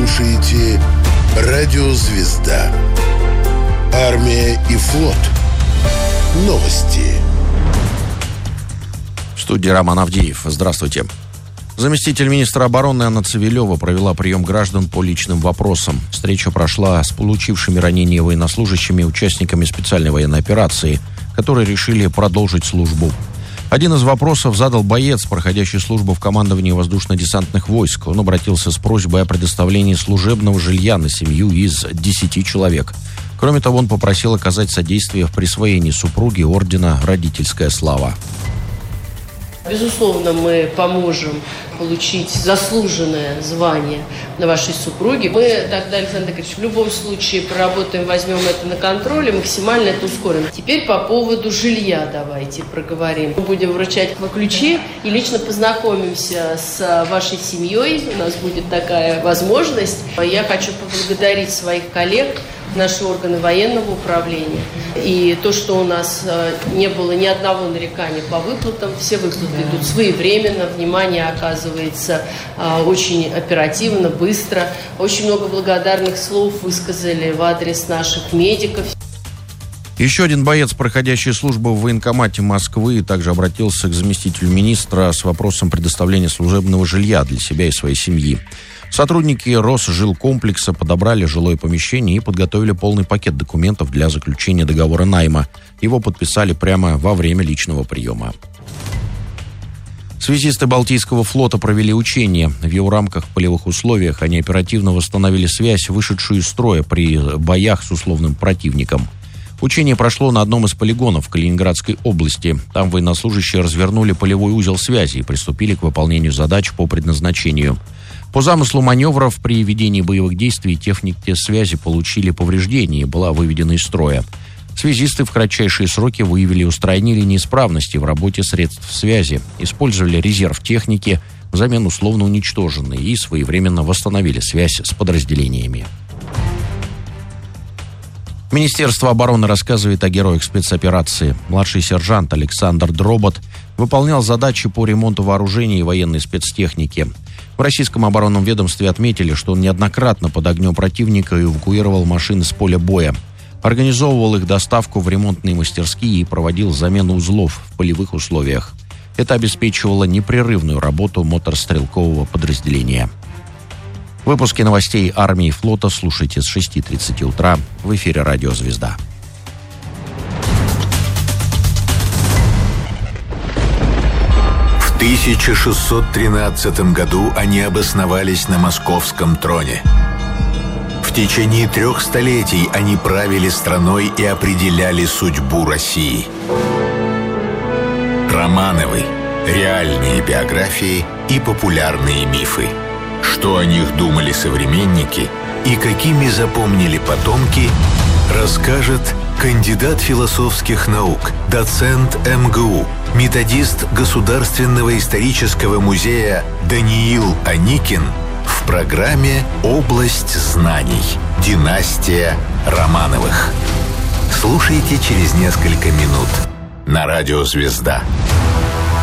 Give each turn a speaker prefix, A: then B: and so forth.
A: слушаете «Радио Звезда». Армия и флот. Новости.
B: В студии Роман Авдеев. Здравствуйте. Заместитель министра обороны Анна Цивилева провела прием граждан по личным вопросам. Встреча прошла с получившими ранения военнослужащими, участниками специальной военной операции, которые решили продолжить службу. Один из вопросов задал боец, проходящий службу в командовании воздушно-десантных войск. Он обратился с просьбой о предоставлении служебного жилья на семью из 10 человек. Кроме того, он попросил оказать содействие в присвоении супруге ордена «Родительская слава».
C: Безусловно, мы поможем получить заслуженное звание на вашей супруге. Мы тогда, Александр Игоревич, в любом случае проработаем, возьмем это на контроль и максимально это ускорим. Теперь по поводу жилья давайте проговорим. Мы будем вручать ключи и лично познакомимся с вашей семьей. У нас будет такая возможность. Я хочу поблагодарить своих коллег, наши органы военного управления. И то, что у нас не было ни одного нарекания по выплатам, все выплаты идут своевременно, внимание оказывается очень оперативно, быстро. Очень много благодарных слов высказали в адрес наших медиков.
B: Еще один боец, проходящий службу в военкомате Москвы, также обратился к заместителю министра с вопросом предоставления служебного жилья для себя и своей семьи. Сотрудники Росжилкомплекса подобрали жилое помещение и подготовили полный пакет документов для заключения договора найма. Его подписали прямо во время личного приема. Связисты Балтийского флота провели учения. В его рамках в полевых условиях они оперативно восстановили связь, вышедшую из строя при боях с условным противником. Учение прошло на одном из полигонов в Калининградской области. Там военнослужащие развернули полевой узел связи и приступили к выполнению задач по предназначению. По замыслу маневров при ведении боевых действий техники связи получили повреждения и была выведена из строя. Связисты в кратчайшие сроки выявили и устранили неисправности в работе средств связи, использовали резерв техники взамен условно уничтоженной и своевременно восстановили связь с подразделениями. Министерство обороны рассказывает о героях спецоперации. Младший сержант Александр Дробот выполнял задачи по ремонту вооружений и военной спецтехники. В российском оборонном ведомстве отметили, что он неоднократно под огнем противника эвакуировал машины с поля боя, организовывал их доставку в ремонтные мастерские и проводил замену узлов в полевых условиях. Это обеспечивало непрерывную работу моторстрелкового подразделения. Выпуски новостей армии и флота слушайте с 6:30 утра в эфире «Радио Звезда».
D: В 1613 году они обосновались на московском троне. В течение 3 столетий они правили страной и определяли судьбу России. Романовы. Реальные биографии и популярные мифы. Что о них думали современники и какими запомнили потомки, расскажет кандидат философских наук, доцент МГУ, методист Государственного исторического музея Даниил Аникин в программе «Область знаний. Династия Романовых». Слушайте через несколько минут на радио «Звезда».